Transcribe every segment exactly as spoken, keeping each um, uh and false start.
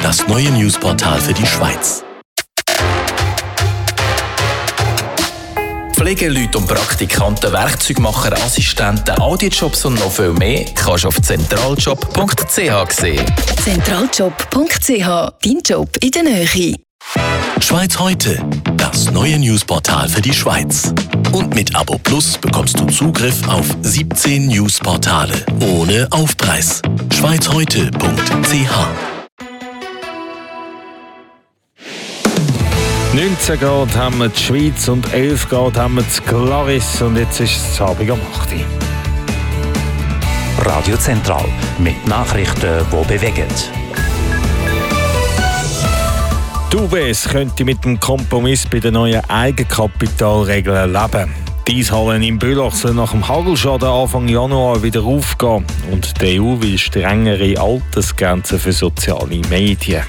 das neue Newsportal für die Schweiz. Pflegeleute und Praktikanten, Werkzeugmacher, Assistenten, Audiojobs und noch viel mehr kannst du auf zentraljob punkt c h sehen. zentraljob punkt c h, dein Job in der Nähe. Schweiz heute, das neue Newsportal für die Schweiz. Und mit Abo Plus bekommst du Zugriff auf siebzehn Newsportale ohne Aufpreis. schweiz heute punkt c h. neunzehn Grad haben wir die Schweiz und elf Grad haben wir die Glaris und jetzt ist es Abend um acht Uhr. Radio Zentral mit Nachrichten, die bewegen. Die U B S könnte mit dem Kompromiss bei den neuen Eigenkapitalregeln leben. Die Eishallen in Bülach soll nach dem Hagelschaden Anfang Januar wieder aufgehen und die E U will strengere Altersgrenzen für soziale Medien.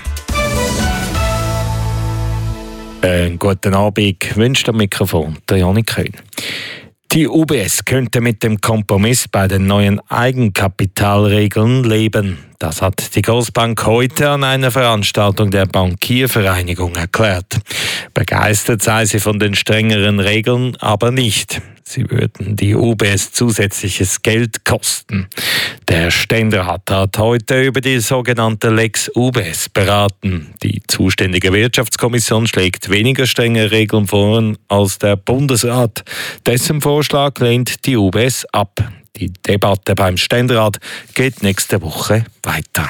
Einen guten Abend wünscht am Mikrofon der Janik Köhn. Die U B S könnte mit dem Kompromiss bei den neuen Eigenkapitalregeln leben. Das hat die Grossbank heute an einer Veranstaltung der Bankiervereinigung erklärt. Begeistert sei sie von den strengeren Regeln aber nicht. Sie würden die U B S zusätzliches Geld kosten. Der Ständerat hat heute über die sogenannte Lex U B S beraten. Die zuständige Wirtschaftskommission schlägt weniger strenge Regeln vor als der Bundesrat. Dessen Vorschlag lehnt die U B S ab. Die Debatte beim Ständerat geht nächste Woche weiter.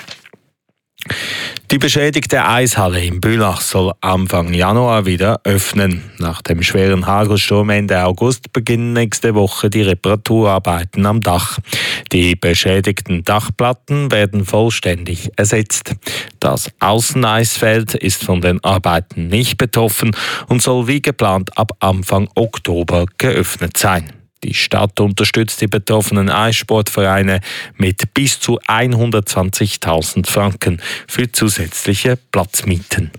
Die beschädigte Eishalle in Bülach soll Anfang Januar wieder öffnen. Nach dem schweren Hagelsturm Ende August beginnen nächste Woche die Reparaturarbeiten am Dach. Die beschädigten Dachplatten werden vollständig ersetzt. Das Außeneisfeld ist von den Arbeiten nicht betroffen und soll wie geplant ab Anfang Oktober geöffnet sein. Die Stadt unterstützt die betroffenen Eissportvereine mit bis zu hundertzwanzigtausend Franken für zusätzliche Platzmieten.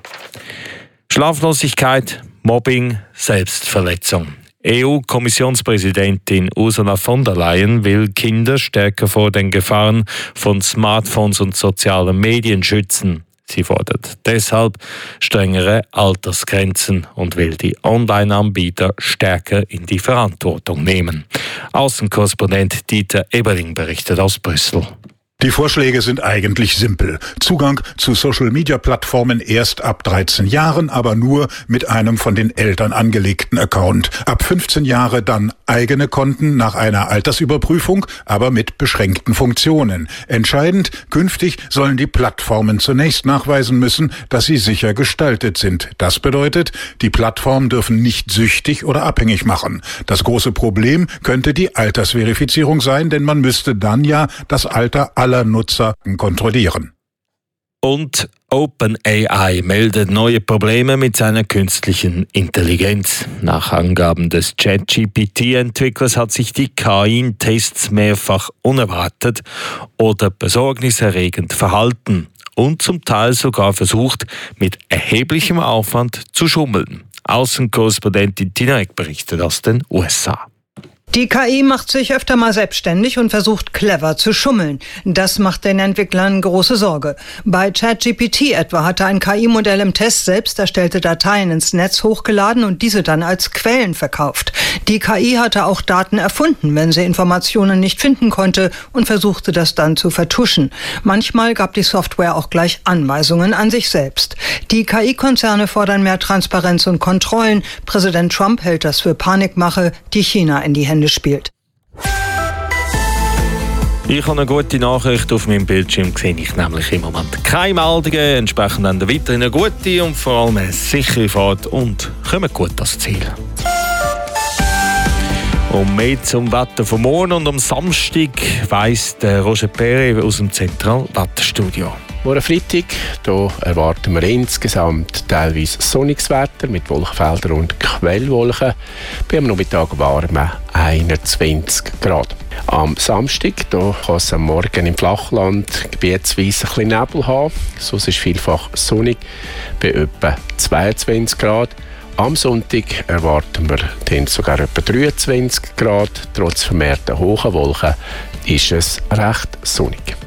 Schlaflosigkeit, Mobbing, Selbstverletzung. E U-Kommissionspräsidentin Ursula von der Leyen will Kinder stärker vor den Gefahren von Smartphones und sozialen Medien schützen. Sie fordert deshalb strengere Altersgrenzen und will die Online-Anbieter stärker in die Verantwortung nehmen. Außenkorrespondent Dieter Eberling berichtet aus Brüssel. Die Vorschläge sind eigentlich simpel. Zugang zu Social-Media-Plattformen erst ab dreizehn Jahren, aber nur mit einem von den Eltern angelegten Account. Ab fünfzehn Jahre dann eigene Konten nach einer Altersüberprüfung, aber mit beschränkten Funktionen. Entscheidend, künftig sollen die Plattformen zunächst nachweisen müssen, dass sie sicher gestaltet sind. Das bedeutet, die Plattformen dürfen nicht süchtig oder abhängig machen. Das große Problem könnte die Altersverifizierung sein, denn man müsste dann ja das Alter aller Nutzer kontrollieren. Und OpenAI meldet neue Probleme mit seiner künstlichen Intelligenz. Nach Angaben des ChatGPT-Entwicklers hat sich die K I in Tests mehrfach unerwartet oder besorgniserregend verhalten und zum Teil sogar versucht, mit erheblichem Aufwand zu schummeln. Außenkorrespondentin Tina Eck berichtet aus den U S A. Die K I macht sich öfter mal selbstständig und versucht clever zu schummeln. Das macht den Entwicklern große Sorge. Bei ChatGPT etwa hatte ein K I-Modell im Test selbst erstellte Dateien ins Netz hochgeladen und diese dann als Quellen verkauft. Die K I hatte auch Daten erfunden, wenn sie Informationen nicht finden konnte und versuchte das dann zu vertuschen. Manchmal gab die Software auch gleich Anweisungen an sich selbst. Die K I-Konzerne fordern mehr Transparenz und Kontrollen. Präsident Trump hält das für Panikmache, die China in die Hände spielt. Ich habe eine gute Nachricht. Auf meinem Bildschirm sehe ich nämlich im Moment keine Meldungen. Entsprechend dann weiterhin eine gute und vor allem eine sichere Fahrt und kommen gut ans Ziel. Und mehr zum Wetter von morgen und am Samstag weiss der Roger Perret aus dem Zentralwetterstudio. Morgen Freitag, hier erwarten wir insgesamt teilweise sonniges Wetter mit Wolkenfeldern und Quellwolken. Bei am Nachmittag warm einundzwanzig Grad. Am Samstag hier kann es am Morgen im Flachland gebietsweise ein bisschen Nebel haben. Sonst ist vielfach sonnig bei etwa zweiundzwanzig Grad. Am Sonntag erwarten wir dann sogar etwa dreiundzwanzig Grad. Trotz vermehrter hohen Wolken ist es recht sonnig.